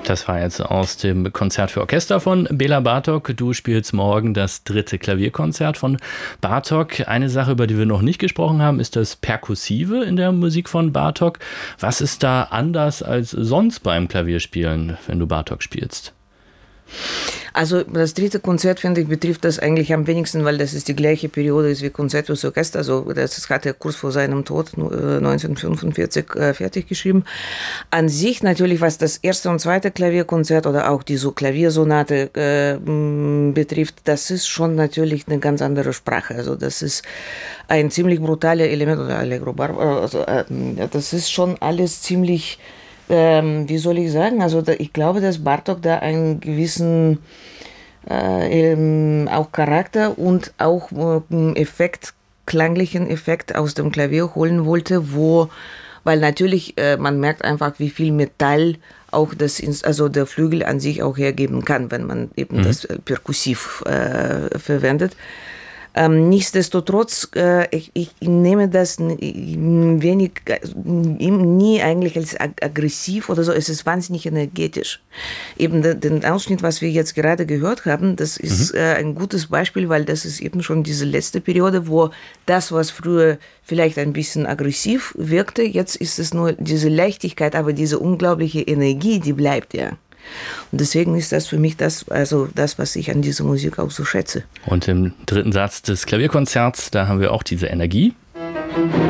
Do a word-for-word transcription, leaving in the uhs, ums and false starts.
Das war jetzt aus dem Konzert für Orchester von Bela Bartok. Du spielst morgen das dritte Klavierkonzert von Bartok. Eine Sache, über die wir noch nicht gesprochen haben, ist das Perkussive in der Musik von Bartok. Was ist da anders als sonst beim Klavierspielen, wenn du Bartok spielst? Also das dritte Konzert, finde ich, betrifft das eigentlich am wenigsten, weil das ist die gleiche Periode ist wie Konzert fürs Orchester. Also das hat er kurz vor seinem Tod neunzehnhundertfünfundvierzig äh, fertig geschrieben. An sich natürlich, was das erste und zweite Klavierkonzert oder auch die so Klaviersonate äh, betrifft, das ist schon natürlich eine ganz andere Sprache. Also das ist ein ziemlich brutales Element oder Allegro Barba. Also, äh, das ist schon alles ziemlich Ähm, wie soll ich sagen, also da, ich glaube, dass Bartok da einen gewissen äh, ähm, auch Charakter und auch äh, Effekt, klanglichen Effekt aus dem Klavier holen wollte, wo, weil natürlich, äh, man merkt einfach, wie viel Metall auch das, also der Flügel an sich auch hergeben kann, wenn man eben mhm. das perkussiv äh, verwendet. Ähm, nichtsdestotrotz, äh, ich, ich nehme das wenig, nie eigentlich als ag- aggressiv oder so, es ist wahnsinnig energetisch. Eben de, den Ausschnitt, was wir jetzt gerade gehört haben, das ist mhm. äh, ein gutes Beispiel, weil das ist eben schon diese letzte Periode, wo das, was früher vielleicht ein bisschen aggressiv wirkte, jetzt ist es nur diese Leichtigkeit, aber diese unglaubliche Energie, die bleibt ja. Und deswegen ist das für mich das, also das, was ich an dieser Musik auch so schätze. Und im dritten Satz des Klavierkonzerts, da haben wir auch diese Energie.